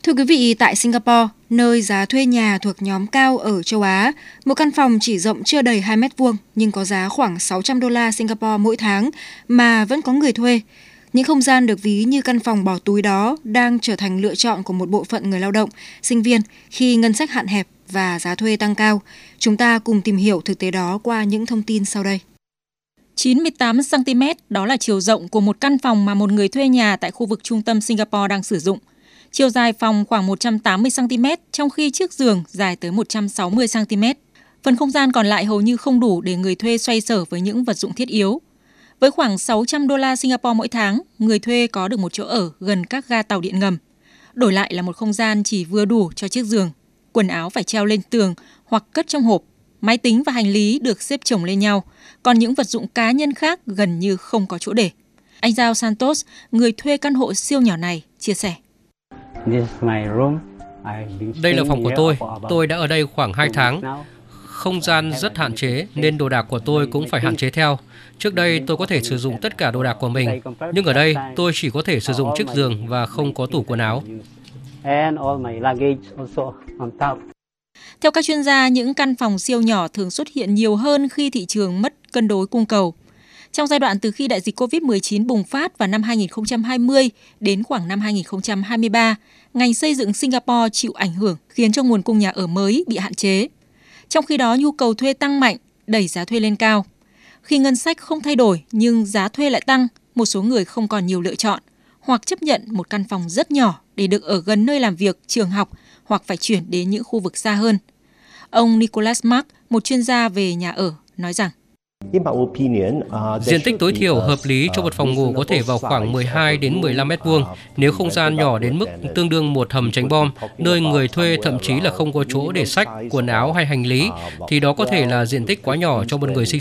Thưa quý vị, tại Singapore, nơi giá thuê nhà thuộc nhóm cao ở châu Á, một căn phòng chỉ rộng chưa đầy 2 mét vuông nhưng có giá khoảng 600 đô la Singapore mỗi tháng mà vẫn có người thuê. Những không gian được ví như căn phòng bỏ túi đó đang trở thành lựa chọn của một bộ phận người lao động, sinh viên khi ngân sách hạn hẹp và giá thuê tăng cao. Chúng ta cùng tìm hiểu thực tế đó qua những thông tin sau đây. 98 cm đó là chiều rộng của một căn phòng mà một người thuê nhà tại khu vực trung tâm Singapore đang sử dụng. Chiều dài phòng khoảng 180 cm, trong khi chiếc giường dài tới 160 cm. Phần không gian còn lại hầu như không đủ để người thuê xoay sở với những vật dụng thiết yếu. Với khoảng 600 đô la Singapore mỗi tháng, người thuê có được một chỗ ở gần các ga tàu điện ngầm. Đổi lại là một không gian chỉ vừa đủ cho chiếc giường. Quần áo phải treo lên tường hoặc cất trong hộp. Máy tính và hành lý được xếp chồng lên nhau, còn những vật dụng cá nhân khác gần như không có chỗ để. Anh Giao Santos, người thuê căn hộ siêu nhỏ này, chia sẻ. Đây là phòng của tôi đã ở đây khoảng 2 tháng. Không gian rất hạn chế nên đồ đạc của tôi cũng phải hạn chế theo. Trước đây tôi có thể sử dụng tất cả đồ đạc của mình, nhưng ở đây tôi chỉ có thể sử dụng chiếc giường và không có tủ quần áo. Theo các chuyên gia, những căn phòng siêu nhỏ thường xuất hiện nhiều hơn khi thị trường mất cân đối cung cầu. Trong giai đoạn từ khi đại dịch COVID-19 bùng phát vào năm 2020 đến khoảng năm 2023, ngành xây dựng Singapore chịu ảnh hưởng khiến cho nguồn cung nhà ở mới bị hạn chế. Trong khi đó, nhu cầu thuê tăng mạnh, đẩy giá thuê lên cao. Khi ngân sách không thay đổi nhưng giá thuê lại tăng, một số người không còn nhiều lựa chọn hoặc chấp nhận một căn phòng rất nhỏ để được ở gần nơi làm việc, trường học hoặc phải chuyển đến những khu vực xa hơn. Ông Nicholas Mark, một chuyên gia về nhà ở, nói rằng Diện tích tối thiểu hợp lý cho một phòng ngủ có thể vào khoảng 12 đến 15 mét vuông. Nếu không gian nhỏ đến mức tương đương một hầm tránh bom, nơi người thuê thậm chí là không có chỗ để sách, quần áo hay hành lý, thì đó có thể là diện tích quá nhỏ cho một người sinh